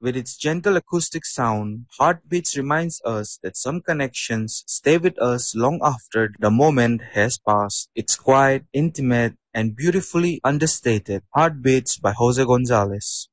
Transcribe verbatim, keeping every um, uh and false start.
With its gentle acoustic sound, Heartbeats reminds us that some connections stay with us long after the moment has passed. It's quiet, intimate, and beautifully understated. Heartbeats by Jose Gonzalez.